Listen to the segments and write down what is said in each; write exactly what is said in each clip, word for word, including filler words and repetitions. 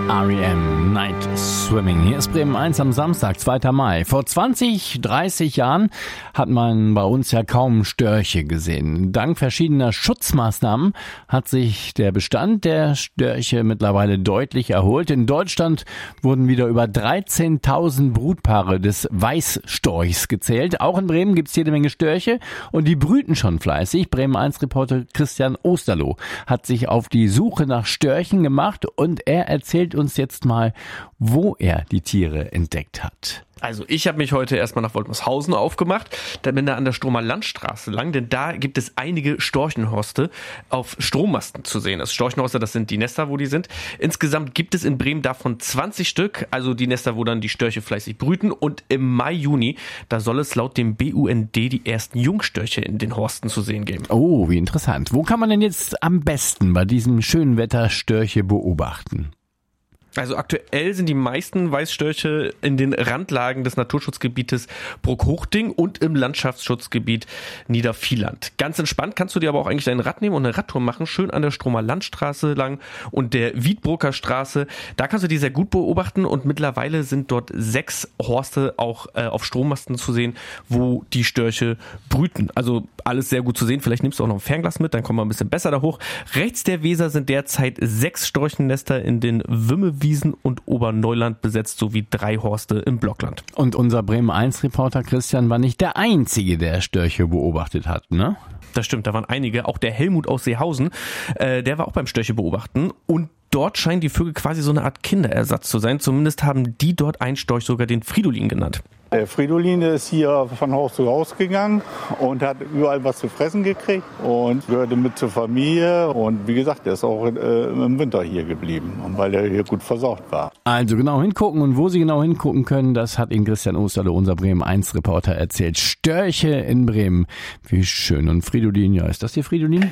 R E M Night Swimming. Hier ist Bremen eins am Samstag, zweiter Mai. Vor zwanzig, dreißig Jahren hat man bei uns ja kaum Störche gesehen. Dank verschiedener Schutzmaßnahmen hat sich der Bestand der Störche mittlerweile deutlich erholt. In Deutschland wurden wieder über dreizehntausend Brutpaare des Weißstorchs gezählt. Auch in Bremen gibt es jede Menge Störche und die brüten schon fleißig. Bremen eins Reporter Christian Osterloh hat sich auf die Suche nach Störchen gemacht und er erzählt uns jetzt mal, wo er die Tiere entdeckt hat. Also ich habe mich heute erstmal nach Woltmershausen aufgemacht, dann bin da an der Stromer Landstraße lang, denn da gibt es einige Storchenhorste auf Strommasten zu sehen. Das Storchenhorste, das sind die Nester, wo die sind. Insgesamt gibt es in Bremen davon zwanzig Stück, also die Nester, wo dann die Störche fleißig brüten. Und im Mai, Juni, da soll es laut dem B U N D die ersten Jungstörche in den Horsten zu sehen geben. Oh, wie interessant. Wo kann man denn jetzt am besten bei diesem schönen Wetter Störche beobachten? Also aktuell sind die meisten Weißstörche in den Randlagen des Naturschutzgebietes Bruck-Hochding und im Landschaftsschutzgebiet Niedervieland. Ganz entspannt kannst du dir aber auch eigentlich dein Rad nehmen und eine Radtour machen, schön an der Stromer Landstraße lang und der Wiedbrucker Straße. Da kannst du die sehr gut beobachten und mittlerweile sind dort sechs Horste auch äh, auf Strommasten zu sehen, wo die Störche brüten. Also alles sehr gut zu sehen. Vielleicht nimmst du auch noch ein Fernglas mit, dann kommen wir ein bisschen besser da hoch. Rechts der Weser sind derzeit sechs Storchennester in den Wümmewiesen und Oberneuland besetzt, sowie drei Horste im Blockland. Und unser Bremen eins Reporter Christian war nicht der Einzige, der Störche beobachtet hat, ne? Das stimmt, da waren einige. Auch der Helmut aus Seehausen, äh, der war auch beim Störche beobachten und dort scheinen die Vögel quasi so eine Art Kinderersatz zu sein. Zumindest haben die dort einen Storch sogar den Fridolin genannt. Der Fridolin ist hier von Haus zu Haus gegangen und hat überall was zu fressen gekriegt und gehörte mit zur Familie. Und wie gesagt, der ist auch äh, im Winter hier geblieben, weil er hier gut versorgt war. Also genau hingucken und wo Sie genau hingucken können, das hat Ihnen Christian Osterloh, unser Bremen eins Reporter, erzählt. Störche in Bremen, wie schön. Und Fridolin, ja, ist das hier Fridolin?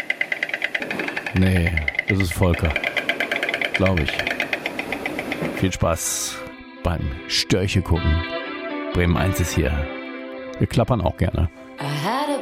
Nee, das ist Volker. Glaube ich. Viel Spaß beim Störche gucken. Bremen eins ist hier. Wir klappern auch gerne. Aha.